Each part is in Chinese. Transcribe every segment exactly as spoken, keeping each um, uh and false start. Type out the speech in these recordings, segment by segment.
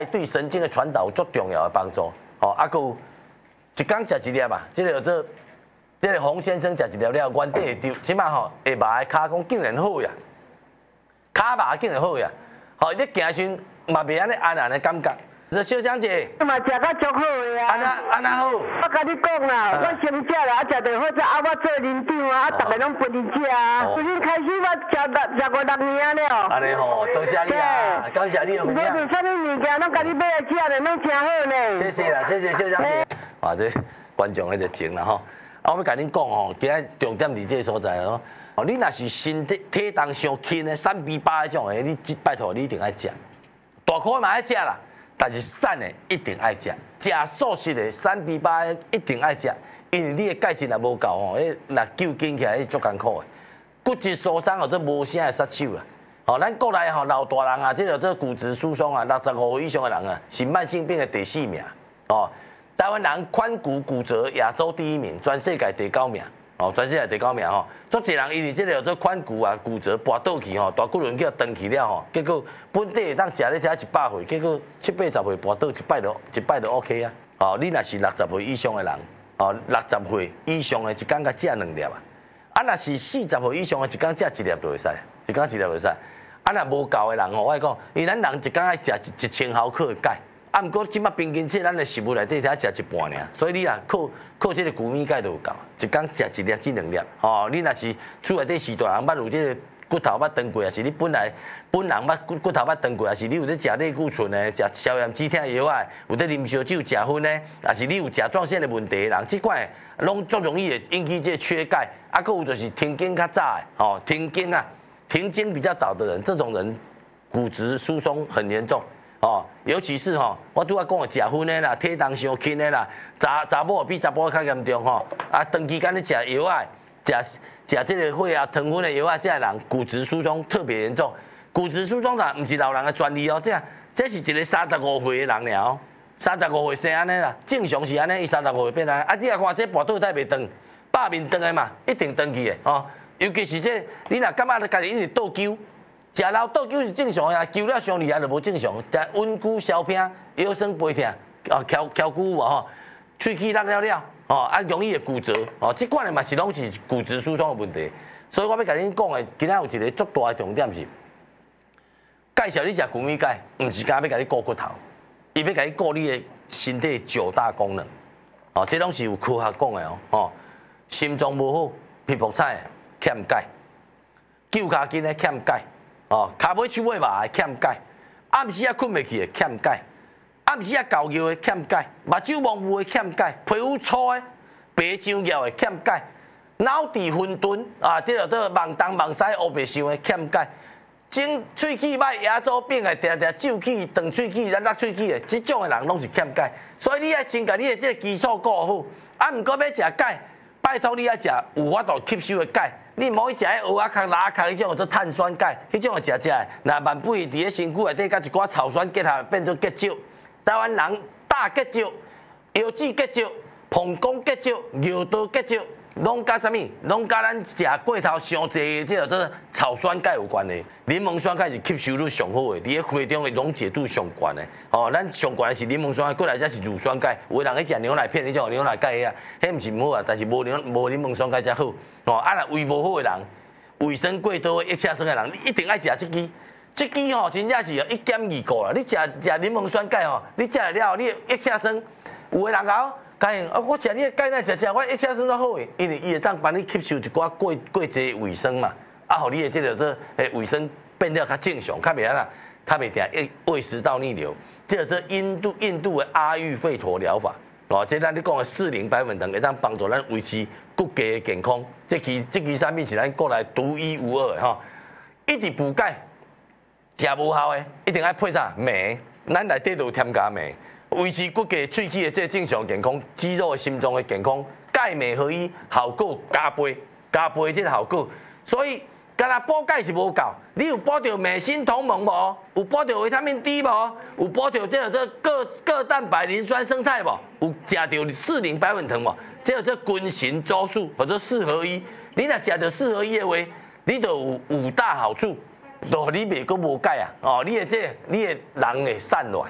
对神经的传导有足重要的帮助。哦，啊，有一天食一粒嘛，即个做，即个洪先生食一粒了，原底会起码吼下巴的骹讲竟然好呀，骹麻竟然好呀，吼，你行时嘛袂安尼安安的感觉。这小香姐， 嘛食到足好的啊！ 安那安那好。 我甲你讲啦，我先食啦，啊食着好食，啊我做领长啊，啊逐个拢陪你食啊。从今开始我食六食五六年了。 安尼吼，多谢你啊，感谢你的分享。 无是啥物物件，拢甲你买来食咧，拢真好呢。 谢谢啦，谢谢小香姐。啊，这观众迄个情啦吼，啊，我要甲恁讲吼，今仔重点伫这个所在咯。哦，你若是身体体重上轻的三比八迄种的，你拜托你一定爱食，大块嘛爱食啦。但是瘦的一定爱食，食素食的三比八一定爱食，因为你的钙质若无够吼，迄若救紧起来是足艰苦的，骨质疏松或者无啥会杀手啦。哦，咱国内吼老大人啊，即个做骨质疏松啊，六十五岁以上的人啊，是慢性病的第四名。哦，台湾人髋骨骨折亚洲第一名，全世界第九名。哦，全世界第九名吼，足侪人因为即个做髋骨啊骨折跋倒去吼，大骨轮叫断去了吼，结果本地当食咧食一百岁，结果七八十岁跋倒一摆就一摆就 OK 啊。哦，你若是六十岁以上的人，哦，六十岁以上的一天甲食两粒啊，啊若是四十岁以上的一天食一粒就会使，一天一粒就会使。啊若无够的人吼，我讲，因为咱人一天爱食一一千毫克的钙。啊，毋过即摆平均测咱的食物内底才食一半尔，所以你啊靠靠即个谷米钙就有够，一天食一粒至两粒。吼，你若是厝内底时大人捌有即个骨头捌断过，也是你本来本人捌骨骨头捌断过，也是你有咧食类固醇的、食消炎止痛药啊，有咧啉烧酒、食薰的，也是你有甲状腺的问题的人，即款拢足容易会引起这缺钙。啊，佫有就是停经较早的，吼，停经啊，停经比较早的人，这种人骨质疏松很严重。哦，尤其是吼，我拄仔讲的食薰的啦，体重伤轻的啦，查查某比查甫较严重吼。啊，长期间咧食药啊，食食这个血啊、糖分的药啊，这人骨质疏松特别严重。骨质疏松啦，唔是老人的专利哦，这这是一个三十五岁的人了哦，三十五岁生安尼啦，正常是安尼，伊三十五岁变安尼。啊，你来看这跋倒才袂长，百面长的嘛，一定长去的哦。尤其是这，你若感觉你家己一直倒灸。食老倒灸是正常的啊，灸了伤厉害就无正常。食温灸、消冰、腰酸背痛，啊，翘翘骨无吼，喙齿落了了，哦，啊，容易会骨折，哦，即款的嘛是拢是骨质疏松的问题。所以我要甲恁讲的，今仔有一个足大的重点是，介绍你食谷米钙，唔是干要甲你顾骨头，伊要甲你顾你的身体九大功能，哦，这拢是有科学讲的哦，哦，心脏无好、皮肤差欠钙，脚骹筋的欠钙。哦，骹尾手尾麻的欠钙，暗时啊困袂去的欠钙，暗时啊搞尿的欠钙，目睭模糊的欠钙，皮肤粗的、白上翘的欠钙，脑池混沌啊，这个这盲东盲西乌白想的欠钙，整喙齿歹、牙周病的，定定皱起、长喙齿、咱落喙齿的，这种的人拢是欠钙，所以你爱先甲你的这个基础顾好，啊，毋过要食钙，拜托你爱食有法度吸收的钙。你唔好食迄蚵仔壳、拉壳迄种做碳酸钙，迄种会食食的。那万不伫咧身躯内底，甲一寡草酸结合，变做结石。台湾人大结石、腰子结石、膀胱结石、尿道结石，拢甲啥物？拢甲咱食过头上济的这个做草酸钙有关的。柠檬酸钙是吸收率上好的，伫咧血中的溶解度上悬的。哦，咱上悬的是柠檬酸钙，过来才是乳酸钙。有的人去食牛奶片，迄种牛奶钙啊，迄毋是唔好啊，但是无牛无柠檬酸钙才好。哦，啊，若胃无好的人，胃酸过多、液车酸的人，你一定爱食这支。这支吼，真正是一减二过啦。你食食柠檬酸钙吼，你食了了，你液车酸，有的人讲，讲啊，我食你的钙奶食食，我液车酸都好诶，因为伊会当帮你吸收一寡过过济胃酸嘛，啊，互你的这个做诶胃酸变了较正常，较袂安啦，较袂定胃食道逆流。这个做印度印度的阿育吠陀疗法。哦，这咱你讲的四零白粉糖会当帮助咱维持骨骼的健康，这支这支产品是咱国内独一无二的吼。一直补钙，食无效的，一定要配啥镁，咱内底都有添加镁，维持骨骼、喙齿的这正常健康，肌肉的心脏的健康，钙镁合一，效果加倍，加倍这个效果。所以，干那补钙是无够，你有补到镁锌同盟无？有补到维他命 D 无？有补到这个这各各蛋白磷酸生态无？有食到四零白粉糖无？这个这均衡周数或者四合一，你若食到四合一的话，你就有五大好处，就你袂阁无钙啊！哦，你的这你的人会瘦落来，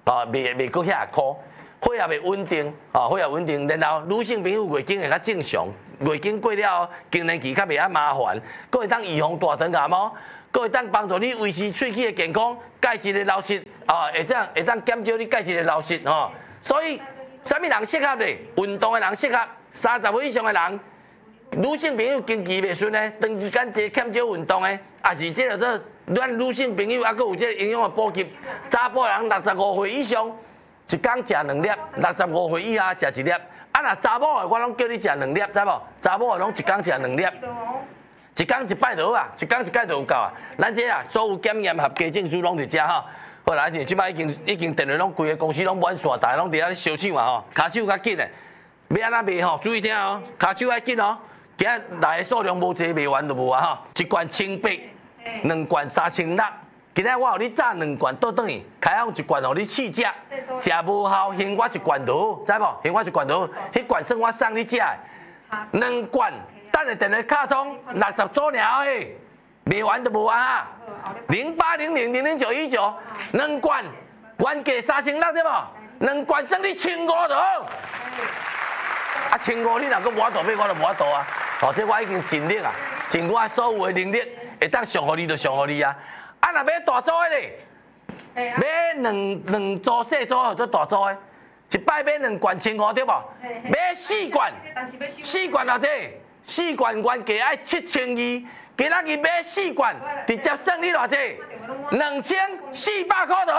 啊，未未搁遐苦，血压未稳定，啊，血压稳定，然后女性朋友月经会较正常，月经过了后，更年期较袂遐麻烦，搁会当预防大肠癌毛，搁会当帮助你维持喙齿的健康，钙质的流失，啊，会当会当减少你钙质的流失，吼，所以。 啥物人适合咧？运动的人适合，三十岁以上的人，女性朋友经期袂顺的，长时间坐欠少运动的，也是即个做咱女性朋友还佫有即个营养的补给。查甫人六十五岁以上，一天食两粒；六十五岁以下食一粒。啊，若查某的，我拢叫你食两粒，知无？查某的拢一天食两粒，一天一摆就好啊，一天一摆就有够啊。咱这啊，所有检验合格证书拢伫遮吼。 好啦，即摆已经已经电话拢规个公司拢满线，大家拢伫遐烧手啊吼，骹手较紧诶，要安怎卖吼？注意听哦，骹手较紧哦，今日来的数量无济，卖完就无啊吼。一罐千八，两罐三千六，今日我互你炸两罐倒转去，开放一罐互你试食，食无效，还我一罐就好，知无？还我一罐就好，迄罐算我送你食诶，两罐，等下电话卡通六十组尔诶。 卖完就无啊！零八零零零零九一九，两罐原价三千六对无？两罐算你千五就好。啊，千五你若阁无法度买，我就无法度啊！哦，这我已经尽力啊，尽我所有的能力，会当上互你就上互你啊！啊，若买大组的咧，买两两组细组做大组的，一摆买两罐千五对无？买四罐，四罐偌济？四罐原价爱七千二。 今仔日买四罐，直接算你偌济？两千四百块就好。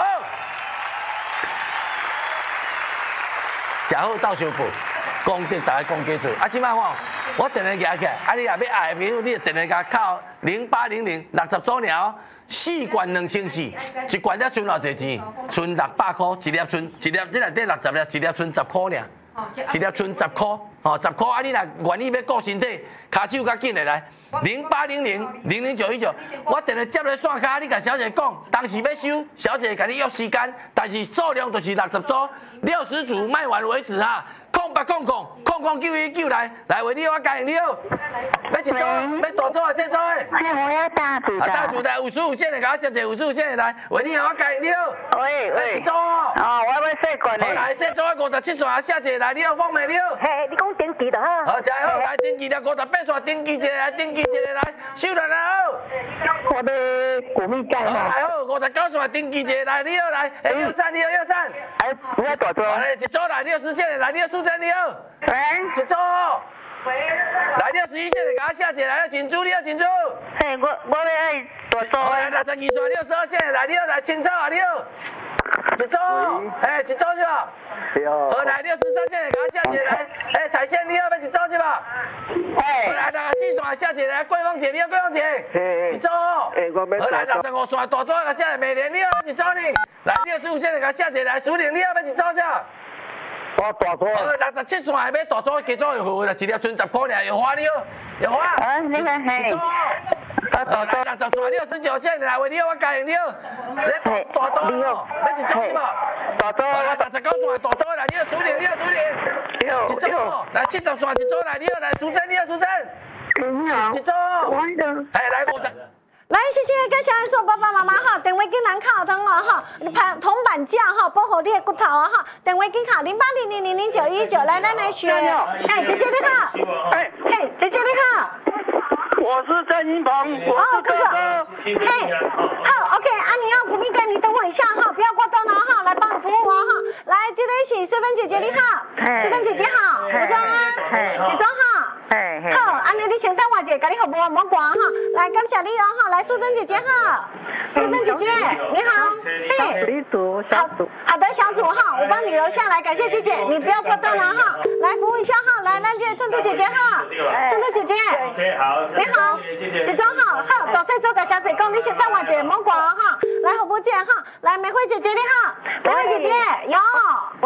食好斗相报，功德大家讲加做。啊，即摆吼，我电话举起来，啊，你若要爱的朋友，你就电话甲靠零八零零六十组尔，四罐两千四，一罐才剩偌济钱？剩六百块，一粒剩一粒，这内底六十粒，一粒剩十块尔，一粒剩十块，吼十块。啊，你若愿意要顾身体，骹手较紧的来。 零八零零零零九一九，我电话接咧线卡，你甲小姐讲，当时要收，小姐甲你约时间，但是数量就是六十组，六十组卖完为止哈。空八空空空空九一九来，来为你我教你哦。要一组，要大组啊，小组诶。 我要大组的。 啊，大组的五十五线的，甲我接者五十五线的来，为你我教你哦。 喂喂。 一组哦。 哦，我要细罐的。 好来，小组啊，五十七线，下姐来，你有放未了？ 嘿，你讲登记就好。 好，加油！来登记了，五十八线登记一个来，登记一个来，收来来好。 我的古密盖好， 哈。 来好，五十九线登记一个来，你好来，哎，幺三，你好幺三。 哎，不要大组。 来，一组来，你有实线的来，你有数针你好。 喂。 一组。来，你有十一线的，给我下姐来，要进驻，你要进驻。 嘿，我我要爱大组好，来六十二线，你有十二线的来，你好来，清楚啊，你好。一组，哎，一组是吧？好，来，你有十三线的，给我下姐来，哎，彩线你好，要一组是吧？ 哎。 来，来，四线下姐来，桂芳姐，你好，桂芳姐。一组。 哎，我要。 好，来六十五线大组给下来，美莲你好，要一组呢。来，你有十五线的，给下姐来，苏玲你好，要一组是吧？ 我大组。 好，六十七线买大组，加组又好啦，一粒剩十块尔，有花你好，有花。 啊，你看嘿。 好，来六十线，你有十九线来，为你好，我教你好。你大组哦，要一组是吧？ 大组。 好，来六十九线大组来，你好苏玲，你好苏玲。一组，来七十线一组来，你好来苏珍，你好苏珍。 你好。 一组。哎，来五十。 来，谢谢跟小孩说爸爸妈妈哈，电话机难靠灯哦哈，盘铜板价哈，保护你的骨头啊哈，电话机卡零八零零零零九一九，来来来学，哎，姐姐你好，哎，嘿，姐姐你好， 我是郑云鹏，我是哥哥， 嘿，好 ，OK， 啊，你要古密哥，你等我一下哈，不要挂断了哈，来帮你服务我哈，来，这里是水芬姐姐你好，水芬姐姐好，我是安安，姐姐好。好，安尼你先等我一下，甲你服务我莫挂哈。来，感谢你哦哈。来，素贞姐姐好，素贞姐姐你好，嘿， 李组小组， 好的小组哈，我帮你留下来，感谢姐姐，你不要挂断了哈。来服务一下哈，来，咱这春兔姐姐哈，春兔姐姐， 好， 你好，一周好，好，大细组甲小姐讲，你先等我一下莫挂哈。来，服务姐哈，来梅花姐姐你好，梅花姐姐有， 我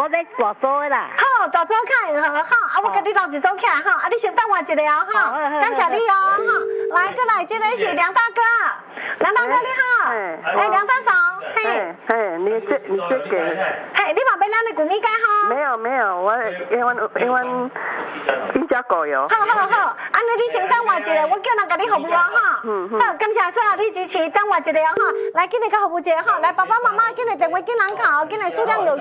我在大组的啦。 好，大组看好，好，啊，我跟你留一组起来哈，啊，你先等我一下哦，哈，感谢你哦，哈，来，过来，这个是梁大哥，梁大哥你好，哎，梁大嫂，嘿， 嘿，你这你这个， 嘿，你嘛要咱的古米干哈？ 没有没有，我因为因为比较狗油。 好好好，安尼你先等我一下，我叫人甲你服务啊，哈，嗯嗯，好，感谢所有你支持，等我一下哈，来，今日甲服务一下哈，来，爸爸妈妈，今日电话紧人敲，今日数量有。